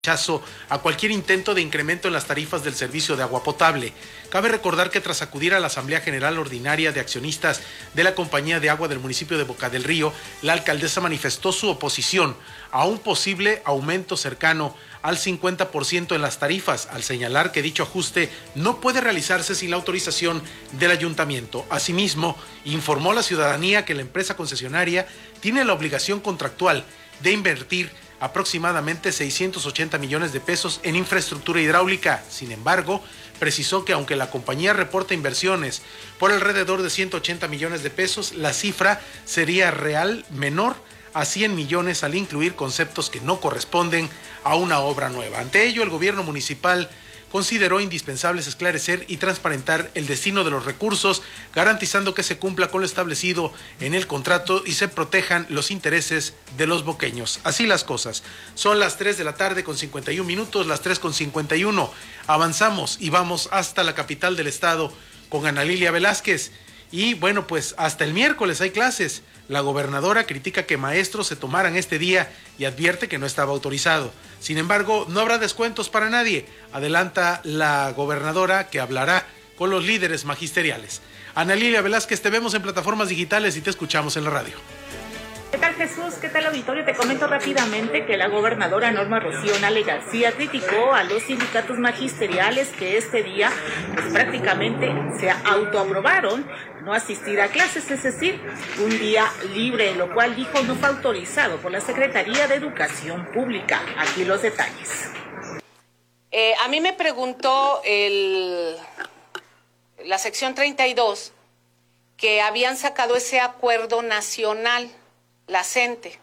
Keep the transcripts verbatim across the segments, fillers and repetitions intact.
rechazo a cualquier intento de incremento en las tarifas del servicio de agua potable. Cabe recordar que tras acudir a la Asamblea General Ordinaria de Accionistas de la Compañía de Agua del municipio de Boca del Río, la alcaldesa manifestó su oposición a un posible aumento cercano al cincuenta por ciento en las tarifas, al señalar que dicho ajuste no puede realizarse sin la autorización del ayuntamiento. Asimismo, informó a la ciudadanía que la empresa concesionaria tiene la obligación contractual de invertir aproximadamente seiscientos ochenta millones de pesos en infraestructura hidráulica. Sin embargo, precisó que aunque la compañía reporta inversiones por alrededor de ciento ochenta millones de pesos, la cifra sería real menor a cien millones al incluir conceptos que no corresponden a una obra nueva. Ante ello, el gobierno municipal consideró indispensables esclarecer y transparentar el destino de los recursos, garantizando que se cumpla con lo establecido en el contrato y se protejan los intereses de los boqueños. Así las cosas. Son las tres de la tarde con cincuenta y un minutos, las tres con cincuenta y uno. Avanzamos y vamos hasta la capital del estado con Ana Lilia Velázquez. Y bueno, pues hasta el miércoles hay clases. La gobernadora critica que maestros se tomaran este día y advierte que no estaba autorizado. Sin embargo, no habrá descuentos para nadie. Adelanta la gobernadora que hablará con los líderes magisteriales. Ana Lilia Velázquez, te vemos en plataformas digitales y te escuchamos en la radio. ¿Qué tal, Jesús? ¿Qué tal, auditorio? Te comento rápidamente que la gobernadora Norma Rocío Nale García criticó a los sindicatos magisteriales que este día pues, prácticamente se autoaprobaron no asistir a clases, es decir, un día libre, lo cual dijo no fue autorizado por la Secretaría de Educación Pública. Aquí los detalles. Eh, a mí me preguntó el, la sección treinta y dos que habían sacado ese acuerdo nacional, la CENTE,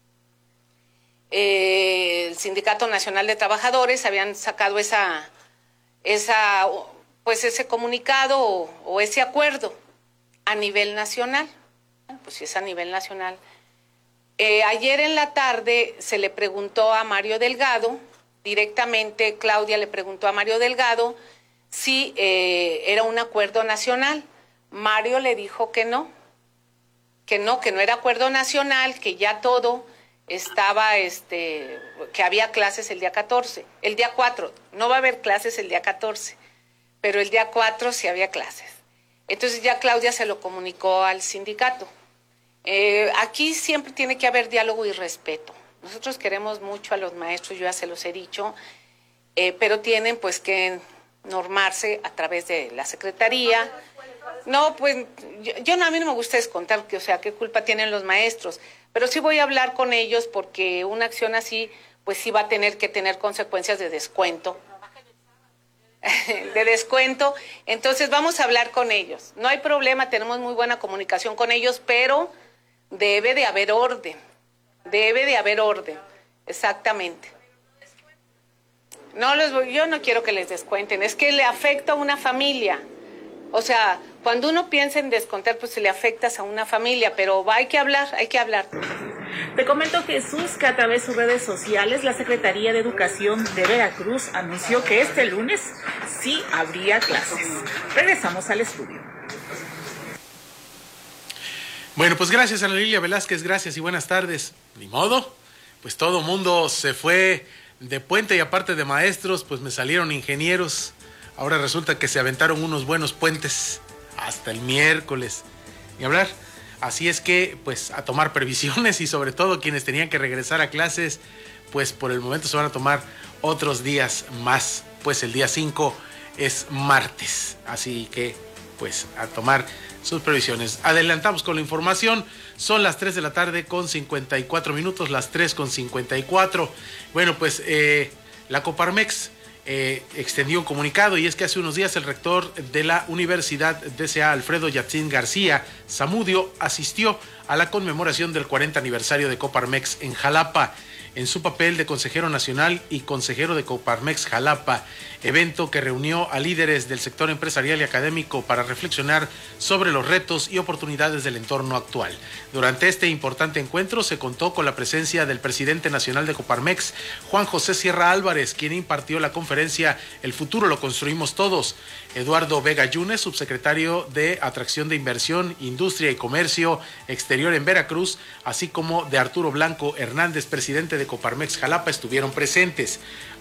eh, el Sindicato Nacional de Trabajadores, habían sacado esa, esa, pues ese comunicado o, o ese acuerdo a nivel nacional. Bueno, pues si es a nivel nacional. Eh, ayer en la tarde se le preguntó a Mario Delgado, directamente Claudia le preguntó a Mario Delgado si eh, era un acuerdo nacional. Mario le dijo que no, que no, que no era acuerdo nacional, que ya todo estaba, este, que había clases el día catorce, el día cuatro, no va a haber clases el día catorce, pero el día cuatro sí había clases. Entonces ya Claudia se lo comunicó al sindicato. Eh, aquí siempre tiene que haber diálogo y respeto. Nosotros queremos mucho a los maestros, yo ya se los he dicho, eh, pero tienen pues que normarse a través de la Secretaría. No, pues yo, yo no, a mí no me gusta descontar, que, o sea, qué culpa tienen los maestros, pero sí voy a hablar con ellos porque una acción así, pues sí va a tener que tener consecuencias de descuento. de descuento, entonces vamos a hablar con ellos. No hay problema, tenemos muy buena comunicación con ellos, pero debe de haber orden, debe de haber orden, exactamente. No les voy, yo no quiero que les descuenten, es que le afecta a una familia. O sea, cuando uno piensa en descontar, pues se le afectas a una familia, pero hay que hablar, hay que hablar. Te comento, Jesús, que a través de sus redes sociales, la Secretaría de Educación de Veracruz anunció que este lunes sí habría clases. Regresamos al estudio. Bueno, pues gracias, Ana Lilia Velázquez, gracias y buenas tardes. Ni modo, pues todo mundo se fue de puente y aparte de maestros, pues me salieron ingenieros. Ahora resulta que se aventaron unos buenos puentes hasta el miércoles. Ni hablar. Así es que, pues, a tomar previsiones y sobre todo quienes tenían que regresar a clases, pues por el momento se van a tomar otros días más. Pues el día cinco es martes. Así que, pues, a tomar sus previsiones. Adelantamos con la información. Son las tres de la tarde con cincuenta y cuatro minutos, las tres con cincuenta y cuatro. Bueno, pues, eh, la Coparmex Eh, extendió un comunicado y es que hace unos días el rector de la Universidad D C A, Alfredo Yatzin García Zamudio, asistió a la conmemoración del cuarenta aniversario de Coparmex en Jalapa en su papel de consejero nacional y consejero de Coparmex Jalapa, evento que reunió a líderes del sector empresarial y académico para reflexionar sobre los retos y oportunidades del entorno actual. Durante este importante encuentro se contó con la presencia del presidente nacional de Coparmex, Juan José Sierra Álvarez, quien impartió la conferencia El futuro lo construimos todos, Eduardo Vega Yunes, subsecretario de Atracción de Inversión, Industria y Comercio Exterior en Veracruz, así como de Arturo Blanco Hernández, presidente de Coparmex Jalapa estuvieron presentes.